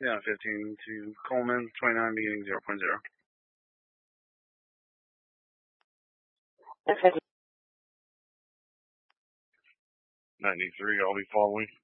Yeah, 15 to Coleman, 29 beginning 0.0. 93, I'll be following.